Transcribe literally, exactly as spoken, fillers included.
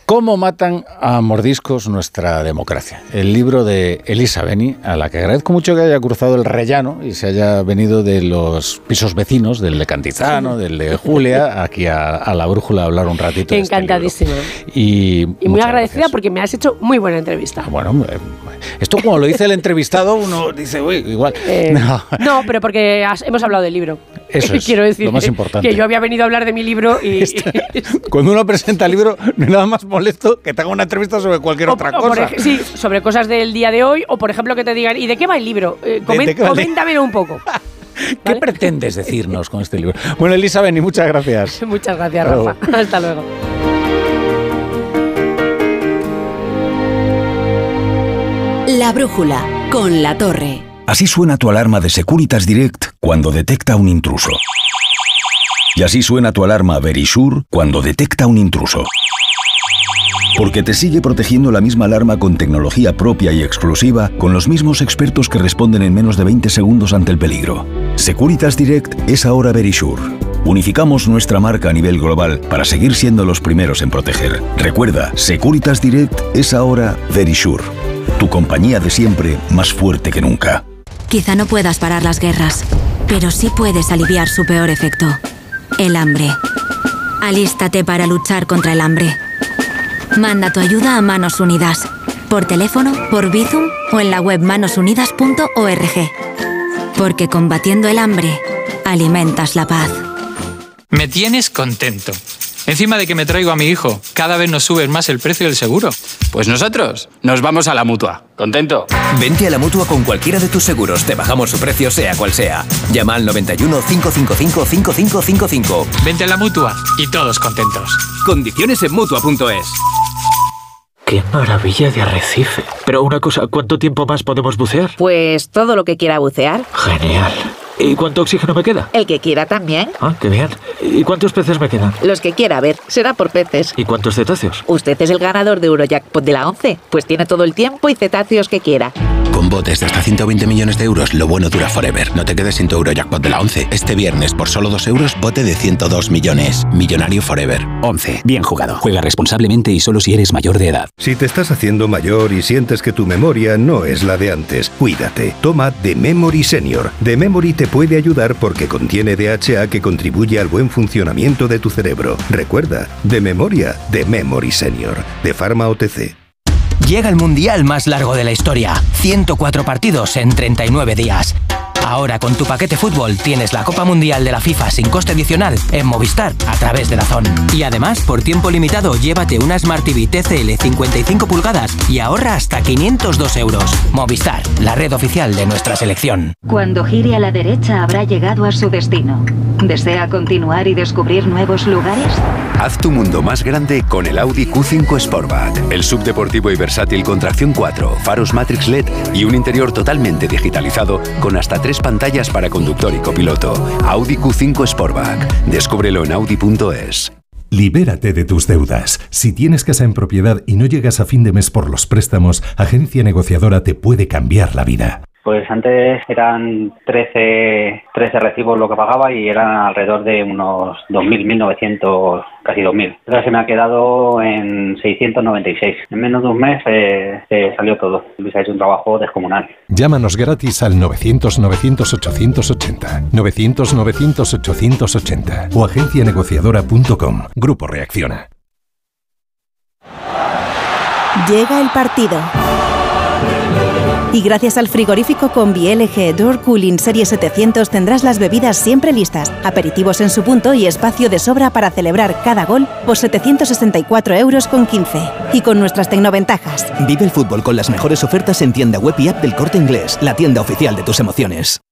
¿Cómo matan a mordiscos nuestra democracia? El libro de Elisa Beni, a la que agradezco mucho que haya cruzado el Rellano y se haya venido de los pisos vecinos, del de Cantizano, del de Julia, aquí a, a La Brújula a hablar un ratito. Encantadísima. De este y y muy agradecida gracias. Porque me has hecho muy buena entrevista. Bueno, esto como lo dice el entrevistado, uno dice, uy, igual. Eh, no. no, pero porque has, hemos hablado del libro. Eso es Quiero decir lo más importante. Que yo había venido a hablar de mi libro y... Esto, cuando uno presenta el libro, no hay nada más molesto que te haga una entrevista sobre cualquier o, otra o cosa. Por, sí, sobre cosas del día de hoy, o por ejemplo que te digan, ¿y de qué va el libro? Eh, coment, de, de coméntamelo un poco. ¿Qué ¿Vale? pretendes decirnos con este libro? Bueno, Elisa Beni, muchas gracias. Muchas gracias, Rafa. Oh. Hasta luego. La Brújula, con La Torre. Así suena tu alarma de Securitas Direct cuando detecta un intruso. Y así suena tu alarma Verisure cuando detecta un intruso. Porque te sigue protegiendo la misma alarma con tecnología propia y exclusiva, con los mismos expertos que responden en menos de veinte segundos ante el peligro. Securitas Direct es ahora Verisure. Unificamos nuestra marca a nivel global para seguir siendo los primeros en proteger. Recuerda, Securitas Direct es ahora Verisure. Tu compañía de siempre, más fuerte que nunca. Quizá no puedas parar las guerras, pero sí puedes aliviar su peor efecto: el hambre. Alístate para luchar contra el hambre. Manda tu ayuda a Manos Unidas, por teléfono, por Bizum o en la web manos unidas punto org. Porque combatiendo el hambre, alimentas la paz. Me tienes contento. Encima de que me traigo a mi hijo, cada vez nos suben más el precio del seguro. Pues nosotros nos vamos a la Mutua. ¿Contento? Vente a la Mutua con cualquiera de tus seguros. Te bajamos su precio sea cual sea. Llama al noventa y uno, cinco cinco cinco, cinco cinco cinco cinco. Vente a la Mutua y todos contentos. Condiciones en Mutua punto es. ¡Qué maravilla de arrecife! Pero una cosa, ¿cuánto tiempo más podemos bucear? Pues todo lo que quiera bucear. Genial. ¿Y cuánto oxígeno me queda? El que quiera también. Ah, qué bien. ¿Y cuántos peces me quedan? Los que quiera, a ver, será por peces. ¿Y cuántos cetáceos? Usted es el ganador de Eurojackpot de la once, pues tiene todo el tiempo y cetáceos que quiera. Con botes de hasta ciento veinte millones de euros, lo bueno dura forever. No te quedes sin tu Eurojackpot de la once. Este viernes, por solo dos euros, bote de ciento dos millones. Millonario forever. once. Bien jugado. Juega responsablemente y solo si eres mayor de edad. Si te estás haciendo mayor y sientes que tu memoria no es la de antes, cuídate. Toma The Memory Senior. The Memory te puede ayudar porque contiene D H A que contribuye al buen funcionamiento de tu cerebro. Recuerda, de memoria, The Memory Senior. De Pharma O T C. Llega el mundial más largo de la historia. ciento cuatro partidos en treinta y nueve días. Ahora con tu paquete fútbol tienes la Copa Mundial de la FIFA sin coste adicional en Movistar a través de DAZN. Y además, por tiempo limitado, llévate una Smart T V T C L cincuenta y cinco pulgadas y ahorra hasta quinientos dos euros. Movistar, la red oficial de nuestra selección. Cuando gire a la derecha habrá llegado a su destino. ¿Desea continuar y descubrir nuevos lugares? Haz tu mundo más grande con el Audi Q cinco Sportback. El subdeportivo y versátil con tracción cuatro, faros Matrix L E D y un interior totalmente digitalizado con hasta tres pantallas para conductor y copiloto. Audi Q cinco Sportback. Descúbrelo en audi punto es. Libérate de tus deudas. Si tienes casa en propiedad y no llegas a fin de mes por los préstamos, Agencia Negociadora te puede cambiar la vida. Pues antes eran trece, trece recibos lo que pagaba y eran alrededor de unos dos mil, mil novecientos, casi dos mil. Ahora se me ha quedado en seiscientos noventa y seis. En menos de un mes eh, eh, salió todo. Luis ha hecho un trabajo descomunal. Llámanos gratis al novecientos, novecientos, ochocientos ochenta, novecientos, novecientos, ochocientos ochenta o agencia negociadora punto com. Grupo Reacciona. Llega el partido. Y gracias al frigorífico Combi L G Door Cooling Serie setecientos tendrás las bebidas siempre listas, aperitivos en su punto y espacio de sobra para celebrar cada gol por setecientos sesenta y cuatro euros con quince. Y con nuestras tecnoventajas. Vive el fútbol con las mejores ofertas en tienda web y app del Corte Inglés, la tienda oficial de tus emociones.